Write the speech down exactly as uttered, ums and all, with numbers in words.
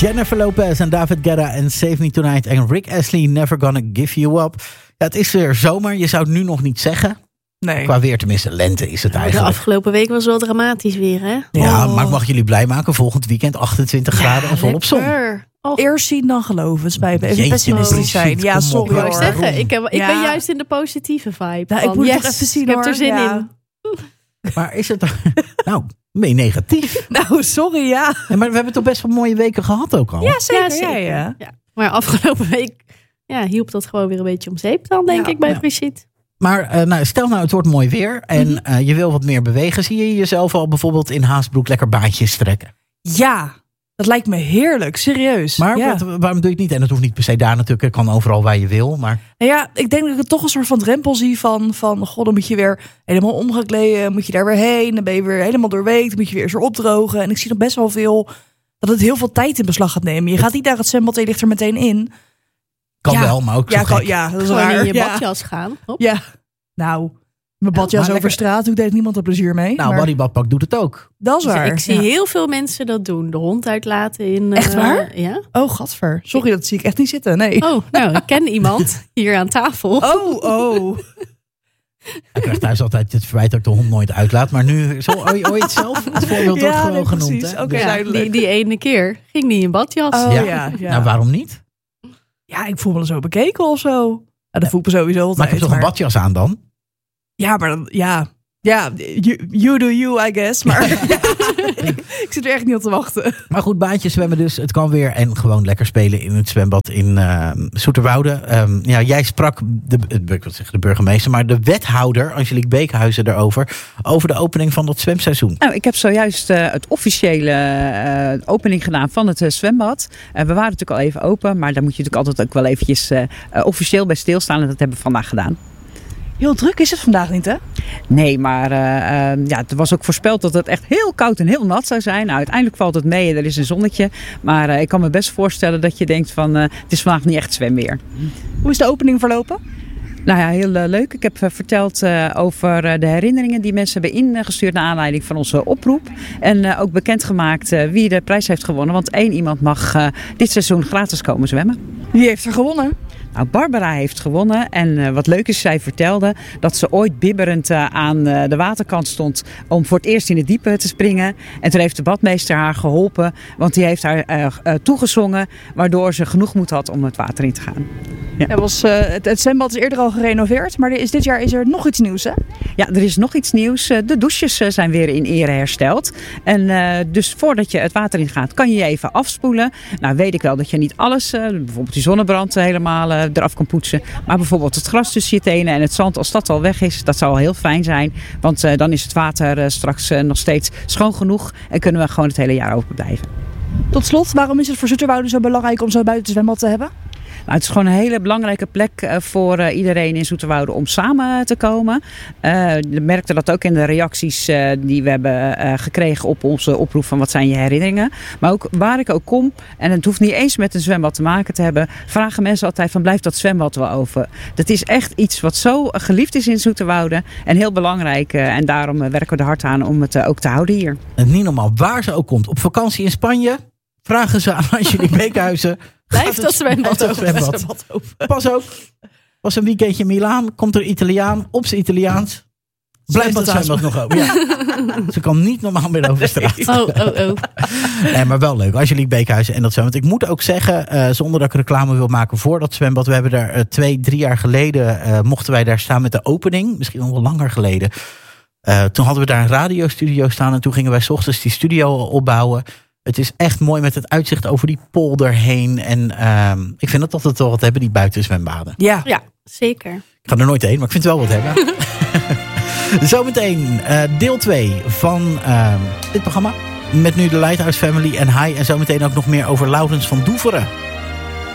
Jennifer Lopez en David Guetta en Save Me Tonight en Rick Astley, Never Gonna Give You Up. Ja, het is weer zomer, je zou het nu nog niet zeggen. Nee. Qua weer, tenminste, lente is het eigenlijk. De afgelopen week was wel dramatisch weer, hè? Ja, Oh. maar ik mag jullie blij maken. Volgend weekend achtentwintig graden en volop zon. Oh. Eerst zien dan geloven. Spijt me. Even Jeetje, pessimistisch zijn. shit, Ja, kom op, sorry Ik wou hoor. zeggen, ik, heb, ik Ja. ben juist in de positieve vibe. Nou, ik van, moet het yes, toch even zien, ik heb hoor. er zin Ja. in. Maar is het... Nou, ben je negatief? Nou, sorry, ja. Ja, maar we hebben toch best wel mooie weken gehad ook al? Ja, zeker. Ja, zeker. Ja, ja. Ja. Maar afgelopen week ja, hielp dat gewoon weer een beetje om zeep dan, denk Ja. ik, bij Ja. Brigitte. Maar uh, nou, stel nou, het wordt mooi weer en Mhm. uh, je wil wat meer bewegen. Zie je jezelf al bijvoorbeeld in Haasbroek lekker baantjes trekken? Ja, dat lijkt me heerlijk. Serieus. Maar ja. wat, waarom doe je het niet? En dat hoeft niet per se daar natuurlijk. Het kan overal waar je wil. Maar Nou ja, ik denk dat ik het toch een soort van drempel zie van, van god, dan moet je weer helemaal omgekleden, moet je daar weer heen, dan ben je weer helemaal doorweekt, dan moet je weer eens weer opdrogen. En ik zie nog best wel veel, dat het heel veel tijd in beslag gaat nemen. Je gaat niet naar het zwembad en je ligt er meteen in. kan Ja. wel, maar ook zo Ja, kan, gek. ja, dat is Gewoon raar. in je ja. badjas gaan. Hop. Ja, nou, mijn badjas maar over lekker- straat, hoe deed niemand er plezier mee. Nou, maar Waddy Badpak doet het ook. dat is Dus waar. ik zie Ja. heel veel mensen dat doen. De hond uitlaten in... Echt eh, waar? Ja. Oh, gadver. Sorry, dat zie ik echt niet zitten. Nee. Oh, nou, ik ken iemand hier aan tafel. Oh, oh. Hij krijgt thuis altijd het verwijt dat ik de hond nooit uitlaat. Maar nu, zo ooit, ooit zelf. Het voorbeeld Ja, wordt gewoon nee, genoemd. precies. Hè? Oké. Dus- Ja, duidelijk. die, die ene keer ging die in badjas. Oh, Ja. ja. Ja. Nou, waarom niet? Ja, ik voel me zo bekeken of zo. Ja, dat voel ik me sowieso altijd. Maar ik heb toch een maar- badjas aan dan? Ja, maar dan, ja. Ja, you, you do you, I guess. Maar ik, ik zit er echt niet op te wachten. Maar goed, baantjes zwemmen dus. Het kan weer. En gewoon lekker spelen in het zwembad in uh, Zoeterwoude. Um, ja, jij sprak, de, ik wil zeggen de burgemeester, maar de wethouder, Angelique Beekhuizen, daarover. Over de opening van dat zwemseizoen. Nou, ik heb zojuist uh, het officiële uh, opening gedaan van het uh, zwembad. Uh, we waren natuurlijk al even open, maar daar moet je natuurlijk altijd ook wel eventjes uh, uh, officieel bij stilstaan. En dat hebben we vandaag gedaan. Heel druk is het vandaag niet, hè? Nee, maar uh, uh, ja, het was ook voorspeld dat het echt heel koud en heel nat zou zijn. Nou, uiteindelijk valt het mee en er is een zonnetje. Maar uh, ik kan me best voorstellen dat je denkt van uh, het is vandaag niet echt zwemweer. Hoe is de opening verlopen? Nou ja, heel uh, leuk. Ik heb uh, verteld uh, over uh, de herinneringen die mensen hebben ingestuurd naar aanleiding van onze oproep. En uh, ook bekendgemaakt uh, wie de prijs heeft gewonnen. Want één iemand mag uh, dit seizoen gratis komen zwemmen. Wie heeft er gewonnen? Nou, Barbara heeft gewonnen en uh, wat leuk is, zij vertelde dat ze ooit bibberend uh, aan uh, de waterkant stond om voor het eerst in het diepe te springen. En toen heeft de badmeester haar geholpen, want die heeft haar uh, uh, toegezongen, waardoor ze genoeg moed had om het water in te gaan. Ja. Ja, was, uh, het, het zwembad is eerder al gerenoveerd, maar er is, dit jaar is er nog iets nieuws, hè? Ja, er is nog iets nieuws. De douches uh, zijn weer in ere hersteld. En uh, dus voordat je het water in gaat, kan je je even afspoelen. Nou, weet ik wel dat je niet alles, uh, bijvoorbeeld die zonnebrand helemaal uh, eraf kan poetsen. Maar bijvoorbeeld het gras tussen je tenen en het zand, als dat al weg is, dat zou al heel fijn zijn. Want uh, dan is het water uh, straks uh, nog steeds schoon genoeg en kunnen we gewoon het hele jaar open blijven. Tot slot, waarom is het voor Zoeterwoude zo belangrijk om zo'n buitenzwembad te hebben? Nou, het is gewoon een hele belangrijke plek uh, voor uh, iedereen in Zoeterwoude om samen te komen. Uh, we merkten dat ook in de reacties uh, die we hebben uh, gekregen op onze oproep van wat zijn je herinneringen. Maar ook waar ik ook kom, en het hoeft niet eens met een zwembad te maken te hebben, vragen mensen altijd van blijft dat zwembad wel open? Dat is echt iets wat zo geliefd is in Zoeterwoude en heel belangrijk. Uh, en daarom uh, werken we er hard aan om het uh, ook te houden hier. En niet normaal waar ze ook komt. Op vakantie in Spanje vragen ze aan Angelique Beekhuizen. Blijft dat zwembad dat zwembad open? Pas ook. Was een weekendje in Milaan. Komt er Italiaan op zijn Italiaans. Blijft dat zwembad nog open? Ja. Ze kan niet normaal meer over straat. Oh, oh, oh. Nee, maar wel leuk. Angelique Beekhuizen en dat zwembad. Ik moet ook zeggen, uh, zonder dat ik reclame wil maken voor dat zwembad. We hebben daar uh, twee, drie jaar geleden uh, mochten wij daar staan met de opening. Misschien nog wel langer geleden. Uh, toen hadden we daar een radiostudio staan. En toen gingen wij 's ochtends die studio opbouwen. Het is echt mooi met het uitzicht over die polder heen. En uh, ik vind dat altijd wel wat hebben, die buitenzwembaden. Ja. Ja, zeker. Ik ga er nooit heen, maar ik vind het wel wat hebben. Zometeen uh, deel twee van uh, dit programma. Met nu de Lighthouse Family en Hi. En zometeen ook nog meer over Laurens van Doeveren.